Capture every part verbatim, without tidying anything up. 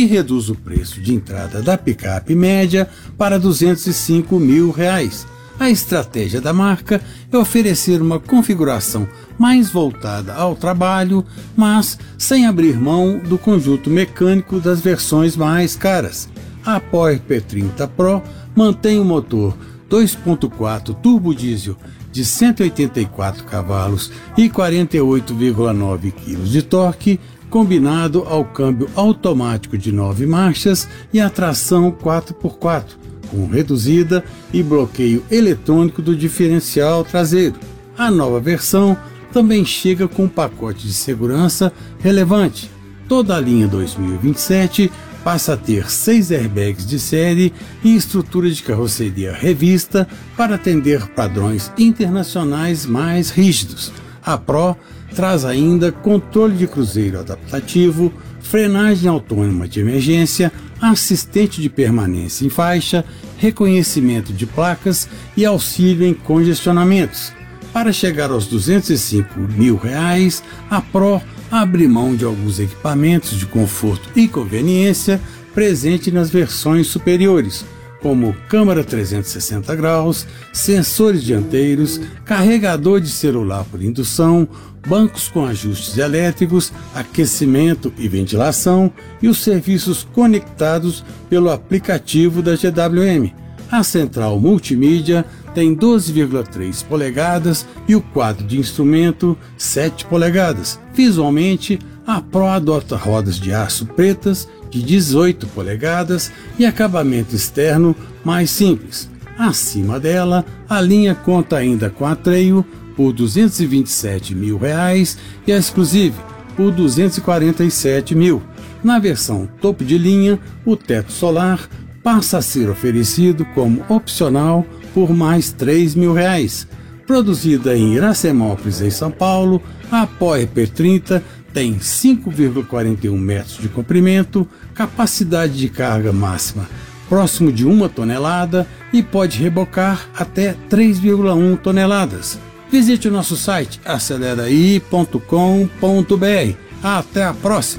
e reduz o preço de entrada da picape média para duzentos e cinco mil reais. A estratégia da marca é oferecer uma configuração mais voltada ao trabalho, mas sem abrir mão do conjunto mecânico das versões mais caras. A Power P trinta Pro mantém o motor dois ponto quatro turbo diesel de cento e oitenta e quatro cavalos e quarenta e oito vírgula nove quilos de torque, combinado ao câmbio automático de nove marchas e a tração quatro por quatro, com reduzida e bloqueio eletrônico do diferencial traseiro. A nova versão também chega com um pacote de segurança relevante. Toda a linha dois mil e vinte e sete passa a ter seis airbags de série e estrutura de carroceria revista para atender padrões internacionais mais rígidos. A Pro traz ainda controle de cruzeiro adaptativo, frenagem autônoma de emergência, assistente de permanência em faixa, reconhecimento de placas e auxílio em congestionamentos. Para chegar aos duzentos e cinco mil reais, a Pro abre mão de alguns equipamentos de conforto e conveniência presente nas versões superiores, como câmera trezentos e sessenta graus, sensores dianteiros, carregador de celular por indução, bancos com ajustes elétricos, aquecimento e ventilação e os serviços conectados pelo aplicativo da G W M. A central multimídia tem doze vírgula três polegadas e o quadro de instrumento sete polegadas. Visualmente, a Pro adota rodas de aço pretas de dezoito polegadas e acabamento externo mais simples. Acima dela, a linha conta ainda com a Trail por duzentos e vinte e sete mil reais e a Exclusive por duzentos e quarenta e sete mil. Na versão topo de linha, o teto solar passa a ser oferecido como opcional por mais três mil reais. Produzida em Iracemápolis, em São Paulo, a Power P trinta tem cinco vírgula quarenta e um metros de comprimento, capacidade de carga máxima próximo de uma tonelada e pode rebocar até três vírgula um toneladas. Visite o nosso site aceleraí ponto com ponto br. Até a próxima!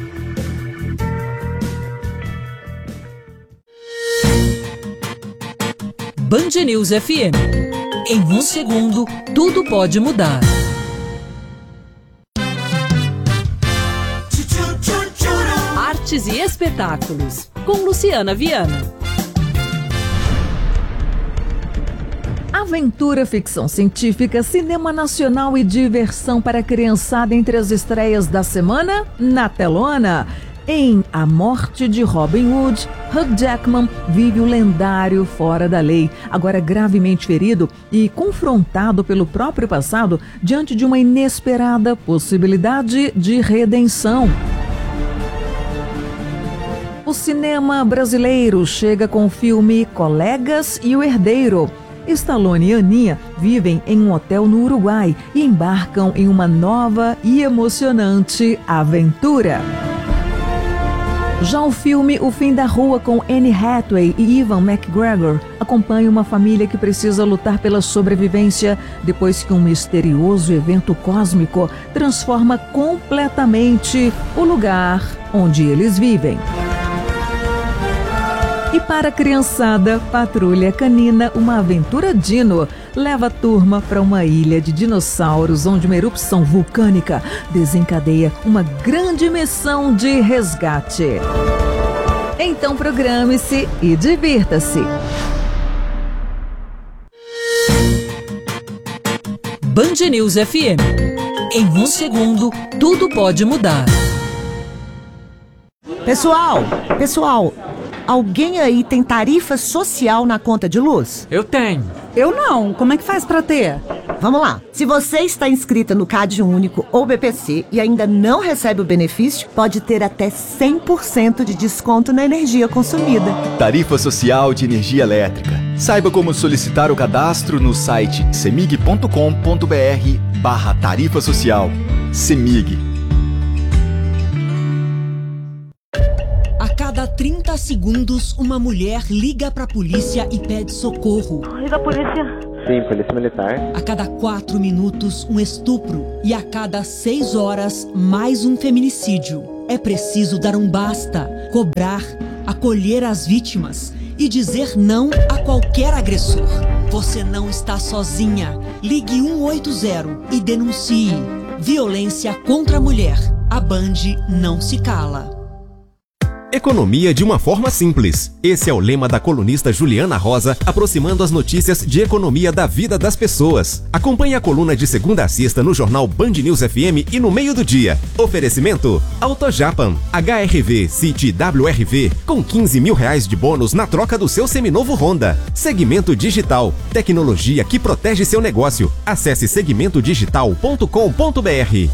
Band News F M. Em um segundo, tudo pode mudar. Artes e espetáculos, com Luciana Viana. Aventura, ficção científica, cinema nacional e diversão para a criançada entre as estreias da semana na telona. Em A Morte de Robin Hood, Hugh Jackman vive o lendário fora da lei, agora gravemente ferido e confrontado pelo próprio passado diante de uma inesperada possibilidade de redenção. O cinema brasileiro chega com o filme Colegas e o Herdeiro. Stallone e Aninha vivem em um hotel no Uruguai e embarcam em uma nova e emocionante aventura. Já o filme O Fim da Rua, com Anne Hathaway e Ewan McGregor, acompanha uma família que precisa lutar pela sobrevivência depois que um misterioso evento cósmico transforma completamente o lugar onde eles vivem. E para a criançada, Patrulha Canina, uma aventura dino, leva a turma para uma ilha de dinossauros onde uma erupção vulcânica desencadeia uma grande missão de resgate. Então programe-se e divirta-se. Band News F M. Em um segundo, tudo pode mudar. Pessoal, pessoal, alguém aí tem tarifa social na conta de luz? Eu tenho. Eu não. Como é que faz pra ter? Vamos lá. Se você está inscrita no CAD Único ou B P C e ainda não recebe o benefício, pode ter até cem por cento de desconto na energia consumida. Tarifa Social de Energia Elétrica. Saiba como solicitar o cadastro no site semig ponto com ponto br barra tarifa social. Semig. A cada trinta segundos, uma mulher liga pra polícia e pede socorro. Liga a polícia. Sim, polícia militar. A cada quatro minutos, um estupro. E a cada seis horas, mais um feminicídio. É preciso dar um basta, cobrar, acolher as vítimas e dizer não a qualquer agressor. Você não está sozinha. Ligue um oito zero e denuncie. Violência contra a mulher. A Band não se cala. Economia de uma forma simples. Esse é o lema da colunista Juliana Rosa, aproximando as notícias de economia da vida das pessoas. Acompanhe a coluna de segunda a sexta no jornal Band News F M e no meio do dia. Oferecimento AutoJapan, H R V City W R V, com quinze mil reais de bônus na troca do seu seminovo Honda. Segmento Digital, tecnologia que protege seu negócio. Acesse segmento digital ponto com ponto b r.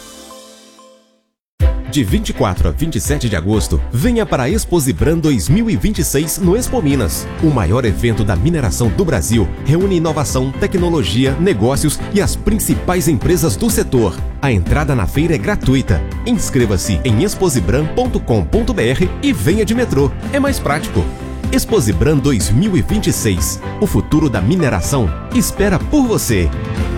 De vinte e quatro a vinte e sete de agosto, venha para a Exposibran dois mil e vinte e seis no Expo Minas. O maior evento da mineração do Brasil reúne inovação, tecnologia, negócios e as principais empresas do setor. A entrada na feira é gratuita. Inscreva-se em exposibran ponto com ponto b r e venha de metrô. É mais prático. Exposibran dois mil e vinte e seis. O futuro da mineração espera por você.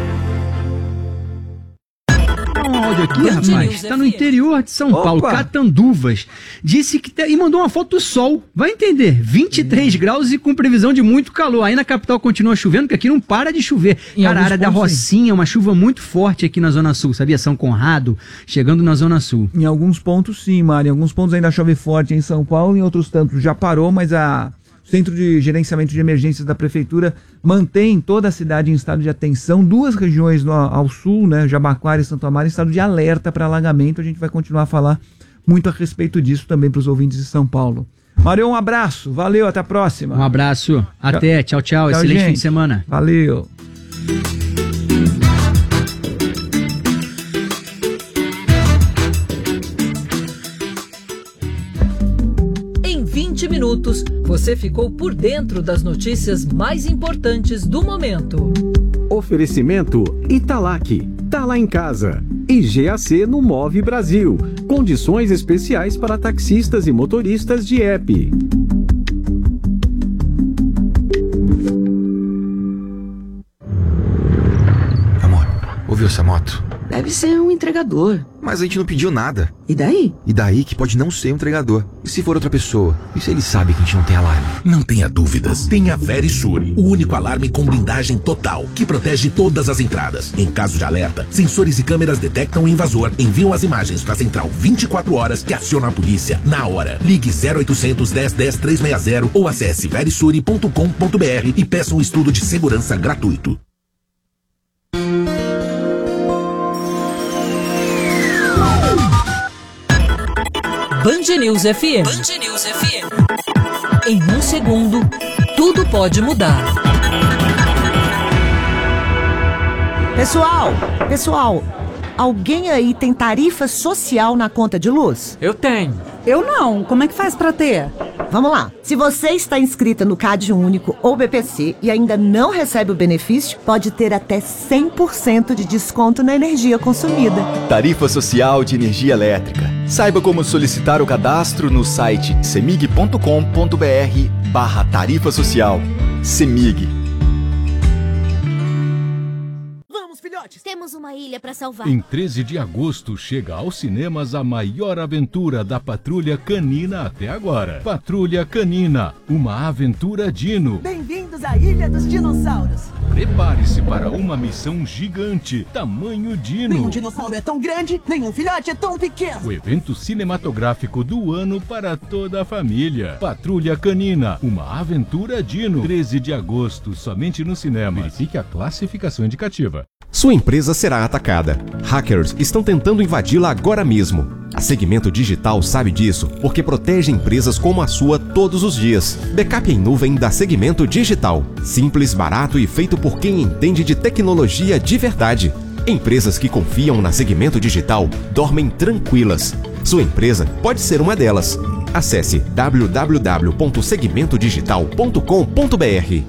Aqui, rapaz, tá no interior de São Opa. Paulo, Catanduvas. Disse que tá, e mandou uma foto do sol. Vai entender, vinte e três hum. graus e com previsão de muito calor. Aí na capital continua chovendo, porque aqui não para de chover. Em Cara, a área da Rocinha, sim. Uma chuva muito forte aqui na Zona Sul, sabia? São Conrado, chegando na Zona Sul. Em alguns pontos sim, Mari. Em alguns pontos ainda chove forte em São Paulo, em outros tantos já parou, mas a... O Centro de Gerenciamento de Emergências da Prefeitura mantém toda a cidade em estado de atenção. Duas regiões no, ao sul, né, Jabaquara e Santo Amaro, em estado de alerta para alagamento. A gente vai continuar a falar muito a respeito disso também para os ouvintes de São Paulo. Mário, um abraço. Valeu, até a próxima. Um abraço. Até. Tchau, tchau. tchau Excelente gente. Fim de semana. Valeu. vinte minutos, você ficou por dentro das notícias mais importantes do momento. Oferecimento Italac, tá lá em casa. E G A C no Move Brasil, condições especiais para taxistas e motoristas de app. Amor, ouviu essa moto? Deve ser um entregador. Mas a gente não pediu nada. E daí? E daí que pode não ser um entregador. E se for outra pessoa? E se ele sabe que a gente não tem alarme? Não tenha dúvidas. Tenha Verisure, o único alarme com blindagem total, que protege todas as entradas. Em caso de alerta, sensores e câmeras detectam o invasor, enviam as imagens para a central vinte e quatro horas que aciona a polícia na hora. Ligue zero oitocentos, dez, dez, trezentos e sessenta ou acesse verisure ponto com ponto b r e peça um estudo de segurança gratuito. Band News F M. Band News F M. Em um segundo, tudo pode mudar. Pessoal, pessoal, alguém aí tem tarifa social na conta de luz? Eu tenho. Eu não. Como é que faz pra ter? Vamos lá. Se você está inscrita no Cade Único ou B P C e ainda não recebe o benefício, pode ter até cem por cento de desconto na energia consumida. Tarifa Social de Energia Elétrica. Saiba como solicitar o cadastro no site semig ponto com ponto b r barra tarifa social. Semig. Temos uma ilha para salvar. Em treze de agosto chega aos cinemas a maior aventura da Patrulha Canina até agora. Patrulha Canina, uma aventura dino. Bem-vindos à Ilha dos Dinossauros. Prepare-se para uma missão gigante, tamanho dino. Nenhum dinossauro é tão grande, nenhum filhote é tão pequeno. O evento cinematográfico do ano para toda a família. Patrulha Canina, uma aventura dino. treze de agosto, somente no cinema. Verifique a classificação indicativa. Sua empresa será atacada. Hackers estão tentando invadi-la agora mesmo. A Segmento Digital sabe disso, porque protege empresas como a sua todos os dias. Backup em nuvem da Segmento Digital. Simples, barato e feito por quem entende de tecnologia de verdade. Empresas que confiam na Segmento Digital dormem tranquilas. Sua empresa pode ser uma delas. Acesse w w w ponto segmento digital ponto com ponto b r.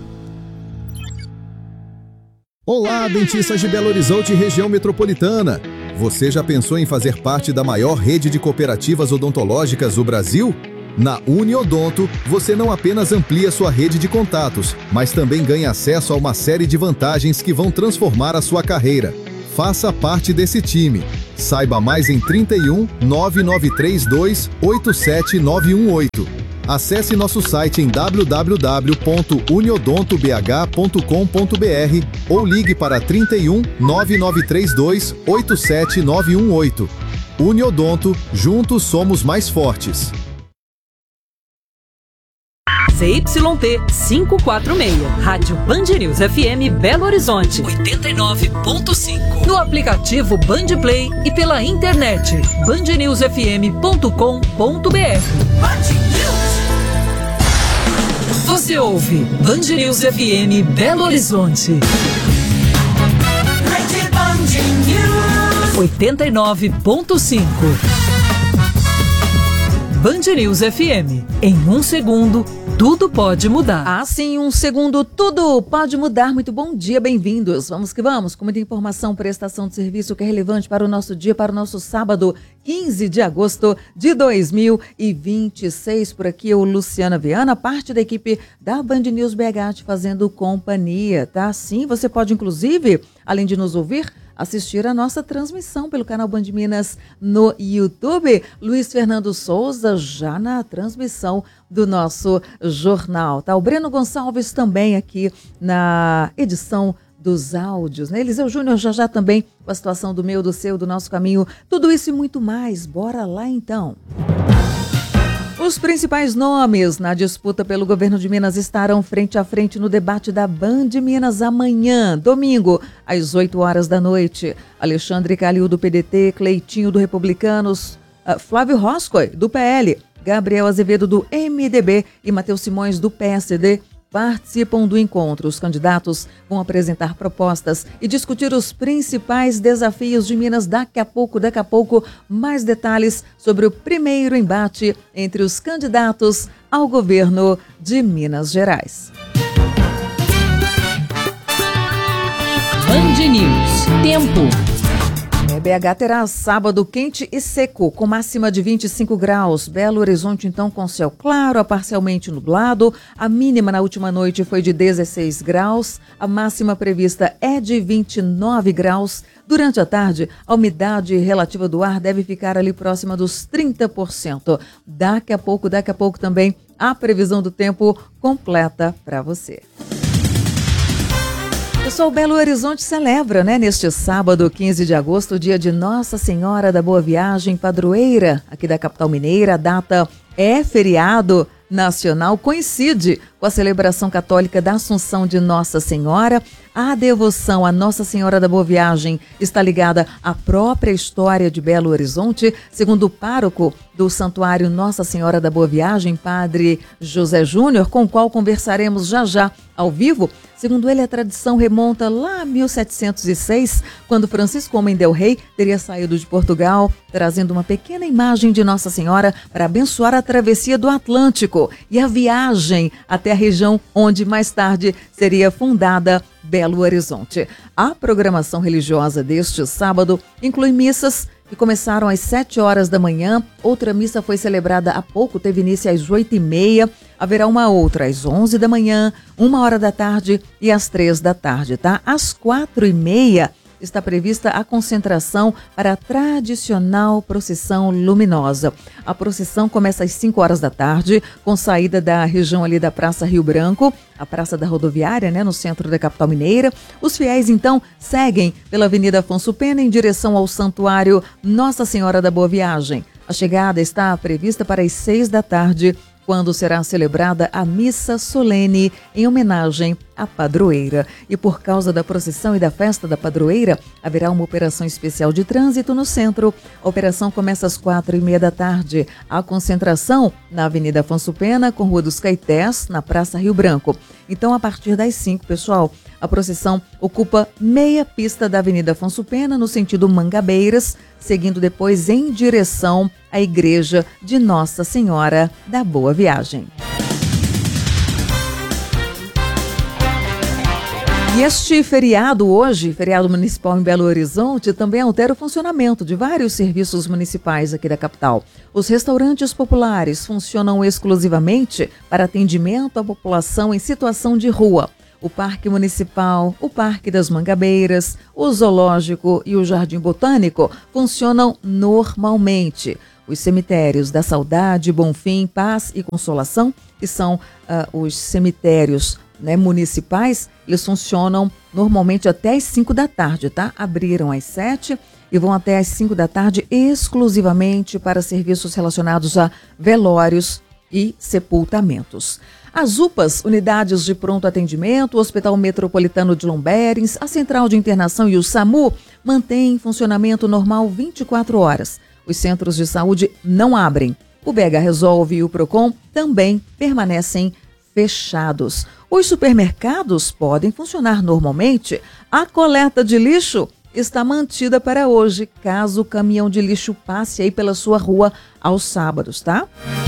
Olá, dentistas de Belo Horizonte e região metropolitana. Você já pensou em fazer parte da maior rede de cooperativas odontológicas do Brasil? Na Uniodonto, você não apenas amplia sua rede de contatos, mas também ganha acesso a uma série de vantagens que vão transformar a sua carreira. Faça parte desse time. Saiba mais em trinta e um, nove nove três dois, oito sete nove um oito. Acesse nosso site em w w w ponto uniodonto b h ponto com ponto b r ou ligue para trinta e um, nove nove três dois, oito sete nove um oito. Uniodonto, juntos somos mais fortes. C Y T quinhentos e quarenta e seis, Rádio Band News F M Belo Horizonte, oitenta e nove ponto cinco. No aplicativo Band Play e pela internet, band news f m ponto com ponto b r. Você ouve Band News F M Belo Horizonte. oitenta e nove ponto cinco. Band News F M. Em um segundo, tudo pode mudar. Ah, sim, um segundo, tudo pode mudar. Muito bom dia, bem-vindos. Vamos que vamos, com muita informação, prestação de serviço que é relevante para o nosso dia, para o nosso sábado, quinze de agosto de dois mil e vinte e seis. Por aqui, eu, Luciana Viana, parte da equipe da Band News B H te fazendo companhia, tá? Sim, você pode, inclusive, além de nos ouvir, assistir a nossa transmissão pelo canal Band Minas no YouTube. Luiz Fernando Souza já na transmissão do nosso jornal, tá? O Breno Gonçalves também aqui na edição dos áudios, né? Eliseu Júnior já já também com a situação do meu, do seu, do nosso caminho. Tudo isso e muito mais. Bora lá então. Os principais nomes na disputa pelo governo de Minas estarão frente a frente no debate da Band Minas amanhã, domingo, às oito horas da noite. Alexandre Calil, do P D T, Cleitinho, do Republicanos, uh, Flávio Roscoe, do P L, Gabriel Azevedo, do M D B e Matheus Simões, do P S D, participam do encontro. Os candidatos vão apresentar propostas e discutir os principais desafios de Minas. Daqui a pouco, daqui a pouco, mais detalhes sobre o primeiro embate entre os candidatos ao governo de Minas Gerais. Band News. Tempo. B H terá sábado quente e seco, com máxima de vinte e cinco graus. Belo Horizonte, então, com céu claro a parcialmente nublado. A mínima na última noite foi de dezesseis graus. A máxima prevista é de vinte e nove graus. Durante a tarde, a umidade relativa do ar deve ficar ali próxima dos trinta por cento. Daqui a pouco, daqui a pouco também, a previsão do tempo completa para você. Pessoal, Belo Horizonte celebra, né, neste sábado, quinze de agosto, o dia de Nossa Senhora da Boa Viagem, padroeira aqui da capital mineira. A data é feriado nacional, coincide com a celebração católica da Assunção de Nossa Senhora. A devoção a Nossa Senhora da Boa Viagem está ligada à própria história de Belo Horizonte. Segundo o pároco do Santuário Nossa Senhora da Boa Viagem, Padre José Júnior, com o qual conversaremos já já ao vivo, segundo ele, a tradição remonta lá a mil setecentos e seis, quando Francisco Homem del Rei teria saído de Portugal, trazendo uma pequena imagem de Nossa Senhora para abençoar a travessia do Atlântico e a viagem até a região onde mais tarde seria fundada Belo Horizonte. A programação religiosa deste sábado inclui missas que começaram às sete horas da manhã. Outra missa foi celebrada há pouco, teve início às oito e meia. Haverá uma outra às onze da manhã, uma hora da tarde e às três da tarde, tá? Às quatro e meia está prevista a concentração para a tradicional procissão luminosa. A procissão começa às cinco horas da tarde, com saída da região ali da Praça Rio Branco, a Praça da Rodoviária, né, no centro da capital mineira. Os fiéis, então, seguem pela Avenida Afonso Pena em direção ao Santuário Nossa Senhora da Boa Viagem. A chegada está prevista para as seis da tarde, quando será celebrada a missa solene em homenagem à padroeira. E por causa da procissão e da festa da padroeira, haverá uma operação especial de trânsito no centro. A operação começa às quatro e meia da tarde. A concentração na Avenida Afonso Pena, com Rua dos Caetés, na Praça Rio Branco. Então, a partir das cinco, pessoal, a procissão ocupa meia pista da Avenida Afonso Pena, no sentido Mangabeiras, seguindo depois em direção à Igreja de Nossa Senhora da Boa Viagem. E este feriado hoje, feriado municipal em Belo Horizonte, também altera o funcionamento de vários serviços municipais aqui da capital. Os restaurantes populares funcionam exclusivamente para atendimento à população em situação de rua. o Parque Municipal, o Parque das Mangabeiras, o Zoológico e o Jardim Botânico funcionam normalmente. Os cemitérios da Saudade, Bonfim, Paz e Consolação, que são uh, os cemitérios, né, municipais, eles funcionam normalmente até às cinco da tarde, tá? Abriram às sete e vão até às cinco da tarde exclusivamente para serviços relacionados a velórios e sepultamentos. As U P As, Unidades de Pronto Atendimento, o Hospital Metropolitano de Lomberens, a Central de Internação e o SAMU mantêm funcionamento normal vinte e quatro horas. Os centros de saúde não abrem. O B H Resolve e o Procon também permanecem fechados. Os supermercados podem funcionar normalmente. A coleta de lixo está mantida para hoje, caso o caminhão de lixo passe aí pela sua rua aos sábados, tá?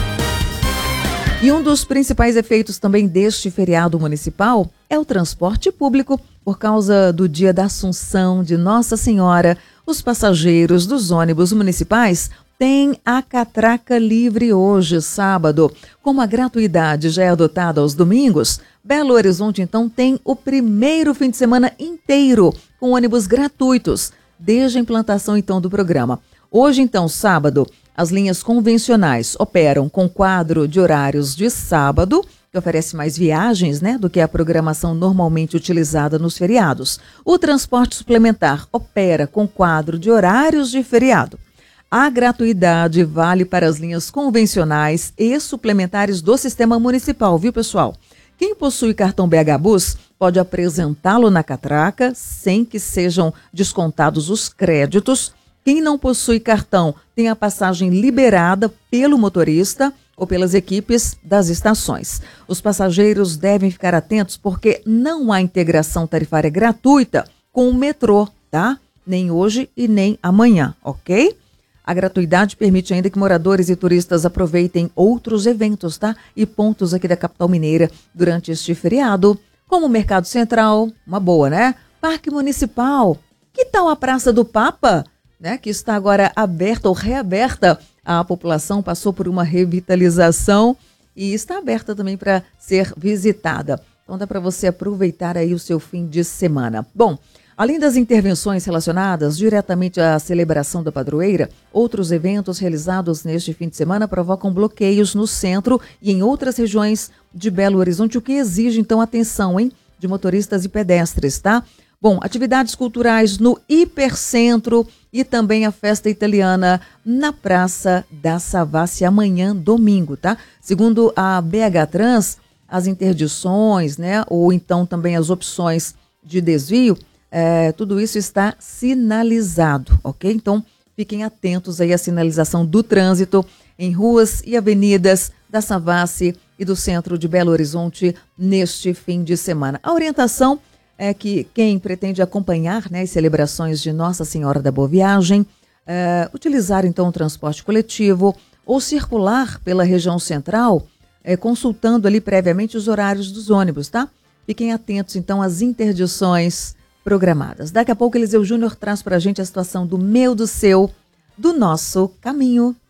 E um dos principais efeitos também deste feriado municipal é o transporte público. Por causa do dia da Assunção de Nossa Senhora, os passageiros dos ônibus municipais têm a catraca livre hoje, sábado. Como a gratuidade já é adotada aos domingos, Belo Horizonte, então, tem o primeiro fim de semana inteiro com ônibus gratuitos, desde a implantação, então, do programa. Hoje, então, sábado, as linhas convencionais operam com quadro de horários de sábado, que oferece mais viagens, né, do que a programação normalmente utilizada nos feriados. O transporte suplementar opera com quadro de horários de feriado. A gratuidade vale para as linhas convencionais e suplementares do sistema municipal, viu, pessoal? Quem possui cartão B H Bus pode apresentá-lo na catraca sem que sejam descontados os créditos. Quem não possui cartão tem a passagem liberada pelo motorista ou pelas equipes das estações. Os passageiros devem ficar atentos porque não há integração tarifária gratuita com o metrô, tá? Nem hoje e nem amanhã, ok? A gratuidade permite ainda que moradores e turistas aproveitem outros eventos, tá? E pontos aqui da capital mineira durante este feriado, como o Mercado Central, uma boa, né? Parque Municipal, que tal a Praça do Papa, né? Que está agora aberta ou reaberta. A população passou por uma revitalização e está aberta também para ser visitada. Então dá para você aproveitar aí o seu fim de semana. Bom, além das intervenções relacionadas diretamente à celebração da padroeira, outros eventos realizados neste fim de semana provocam bloqueios no centro e em outras regiões de Belo Horizonte, o que exige, então, atenção, hein, de motoristas e pedestres, tá? Bom, atividades culturais no Hipercentro e também a festa italiana na Praça da Savassi amanhã, domingo, tá? Segundo a B H Trans, as interdições, né, ou então também as opções de desvio, É, tudo isso está sinalizado, ok? Então, fiquem atentos aí à sinalização do trânsito em ruas e avenidas da Savassi e do centro de Belo Horizonte neste fim de semana. A orientação é que quem pretende acompanhar, né, as celebrações de Nossa Senhora da Boa Viagem, é, utilizar então o transporte coletivo ou circular pela região central, é, consultando ali previamente os horários dos ônibus, tá? Fiquem atentos então às interdições programadas. Daqui a pouco Eliseu Júnior traz para a gente a situação do meu, do seu, do nosso caminho.